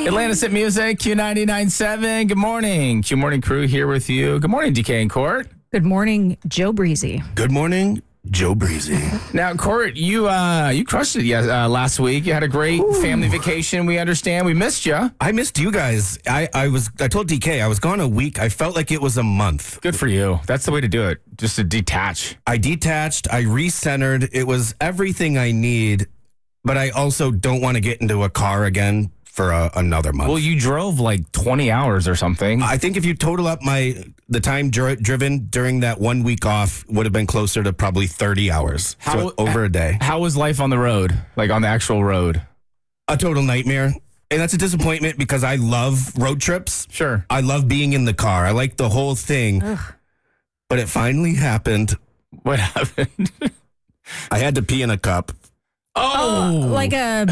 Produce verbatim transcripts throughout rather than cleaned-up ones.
Atlantis Hit Music, Q ninety-nine point seven. Good morning. Q Morning Crew here with you. Good morning, D K and Court. Good morning, Joe Breezy. Good morning, Joe Breezy. Now, Court, you uh, you crushed it yes, uh, last week. You had a great Ooh. family vacation. We understand. We missed you. I missed you guys. I, I was. I told D K I was gone a week. I felt like it was a month. Good for you. That's the way to do it. Just to detach. I detached. I recentered. It was everything I need, but I also don't want to get into a car again for a, another month. Well, you drove like twenty hours or something. I think if you total up my the time dri- driven during that one week off would have been closer to probably thirty hours. How, so over a day. How was life on the road? Like on the actual road? A total nightmare. And that's a disappointment because I love road trips. Sure. I love being in the car. I like the whole thing. Ugh. But it finally happened. What happened? I had to pee in a cup. Oh, oh like a...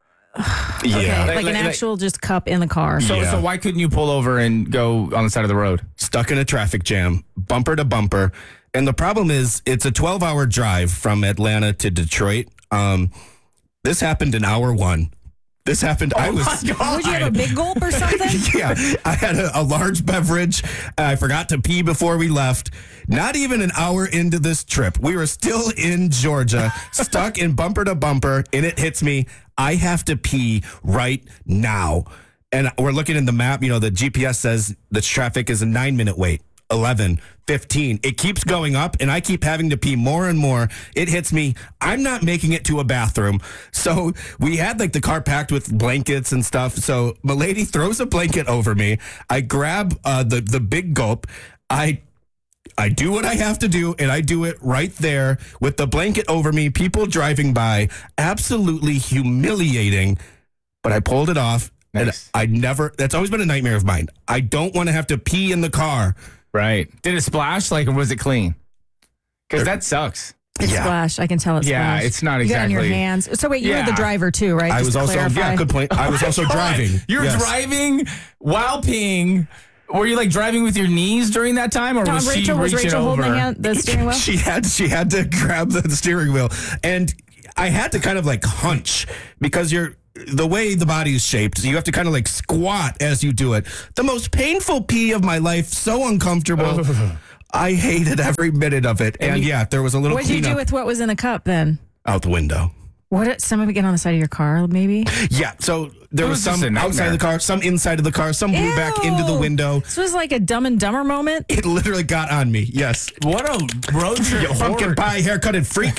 Yeah, okay, like, like an like, actual just cup in the car. So, yeah. so why couldn't you pull over and go on the side of the road? Stuck in a traffic jam, bumper to bumper, and the problem is it's a twelve-hour drive from Atlanta to Detroit. Um, this happened in hour one. This happened. Oh I was. My God. Would you have a big gulp or something? Yeah, I had a, a large beverage. I forgot to pee before we left. Not even an hour into this trip, we were still in Georgia, stuck in bumper to bumper, and it hits me. I have to pee right now. And we're looking in the map. You know, the G P S says the traffic is a nine-minute wait. eleven, fifteen. It keeps going up, and I keep having to pee more and more. It hits me. I'm not making it to a bathroom. So we had, like, the car packed with blankets and stuff. So my lady throws a blanket over me. I grab uh, the, the big gulp. I I do what I have to do, and I do it right there with the blanket over me, people driving by. Absolutely humiliating, but I pulled it off. Nice. And I never, that's always been a nightmare of mine. I don't want to have to pee in the car. Right. Did it splash, like, or was it clean? Because that sucks. It's Yeah. splashed. I can tell it's Yeah, splashed. it's not You got it in exactly- your hands. So wait, you Yeah. were the driver too, right? I Just was to also, clarify. yeah, good point. I was also God. driving. You're Yes. driving while peeing. Were you, like, driving with your knees during that time, or Tom, was Rachel, she was reaching Rachel over? holding the, hand, the steering wheel? She had she had to grab the steering wheel, and I had to kind of like hunch because you're the way the body is shaped. So you have to kind of like squat as you do it. The most painful pee of my life. So uncomfortable. I hated every minute of it. And, And you- yeah, there was a little What did you do cleanup with what was in the cup then? out the window. What did some of it get on the side of your car, maybe? Yeah, so there It was, was just a some nightmare. outside of the car, some inside of the car, some blew back into the Ew. window. This was like a Dumb and Dumber moment. It literally got on me. Yes. What a road trip You pumpkin horror. pie haircutted freak.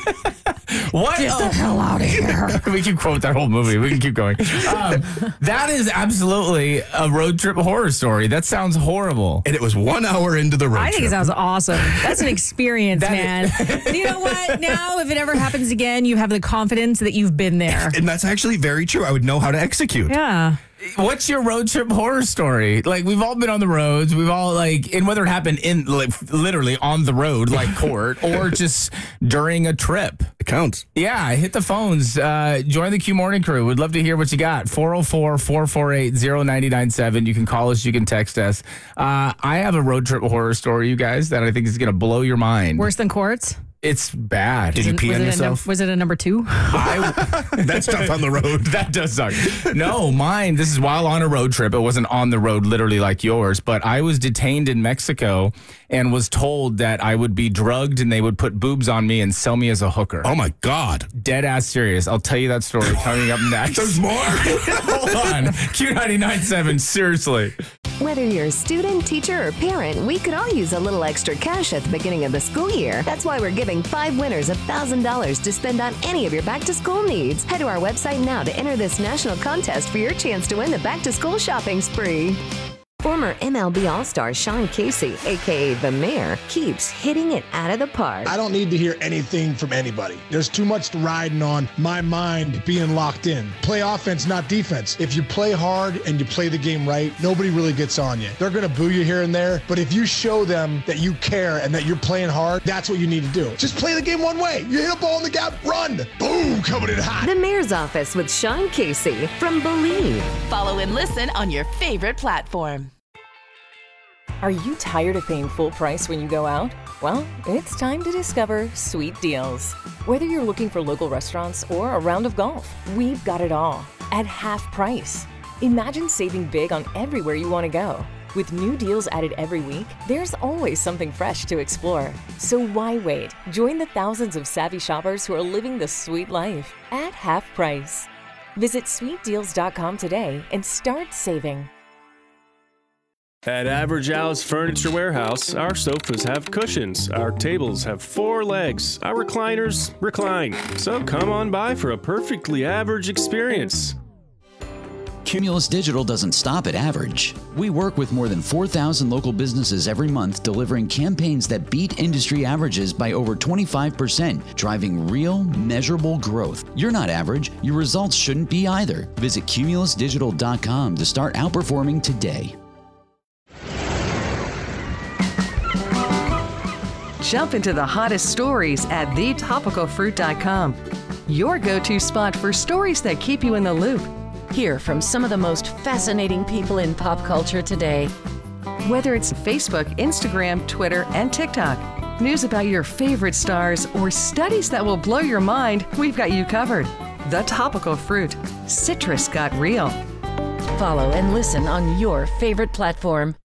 What Get the a- hell out of here. we can quote that whole movie. We can keep going. Um, that is absolutely a road trip horror story. That sounds horrible. And it was one hour into the road I think trip. it sounds awesome. That's an experience, That man. And you know what? Now, if it ever happens again, you have the confidence that you've been there. And that's actually very true. I would know how to execute. Yeah. What's your road trip horror story? Like, we've all been on the roads. We've all, like, and whether it happened in, like, literally on the road, like Court, or just during a trip. It counts. Yeah, hit the phones. Uh, join the Q Morning Crew. We'd love to hear what you got. four oh four, four four eight, oh nine nine seven. You can call us. You can text us. Uh, I have a road trip horror story, you guys, that I think is going to blow your mind. Worse than Quartz? It's bad. Did you pee was on it a num- yourself? was it a number two? I, That's tough on the road. that does suck. No, mine, this is while on a road trip. It wasn't on the road, literally like yours, but I was detained in Mexico and was told that I would be drugged and they would put boobs on me and sell me as a hooker. Oh my God. Dead ass serious. I'll tell you that story coming up next. There's more. Hold on. Q ninety-nine point seven, seriously. Whether you're a student, teacher, or parent, we could all use a little extra cash at the beginning of the school year. That's why we're giving five winners one thousand dollars to spend on any of your back-to-school needs. Head to our website now to enter this national contest for your chance to win the back-to-school shopping spree. Former M L B All-Star Sean Casey, a k a. The Mayor, keeps hitting it out of the park. I don't need to hear anything from anybody. There's too much riding on my mind being locked in. Play offense, not defense. If you play hard and you play the game right, nobody really gets on you. They're going to boo you here and there, but if you show them that you care and that you're playing hard, that's what you need to do. Just play the game one way. You hit a ball in the gap, run. Boom, coming in hot. The Mayor's Office with Sean Casey from Believe. Follow and listen on your favorite platform. Are you tired of paying full price when you go out? Well, it's time to discover Sweet Deals. Whether you're looking for local restaurants or a round of golf, we've got it all at half price. Imagine saving big on everywhere you want to go. With new deals added every week, there's always something fresh to explore. So why wait? Join the thousands of savvy shoppers who are living the sweet life at half price. Visit sweet deals dot com today and start saving. At Average Al's Furniture Warehouse, our sofas have cushions, our tables have four legs, our recliners recline. So come on by for a perfectly average experience. Cumulus Digital doesn't stop at average. We work with more than four thousand local businesses every month, delivering campaigns that beat industry averages by over twenty-five percent, driving real, measurable growth. You're not average. Your results shouldn't be either. Visit cumulus digital dot com to start outperforming today. Jump into the hottest stories at the topical fruit dot com. Your go-to spot for stories that keep you in the loop. Hear from some of the most fascinating people in pop culture today. Whether it's Facebook, Instagram, Twitter, and TikTok, news about your favorite stars, or studies that will blow your mind, we've got you covered. The Topical Fruit. Citrus got real. Follow and listen on your favorite platform.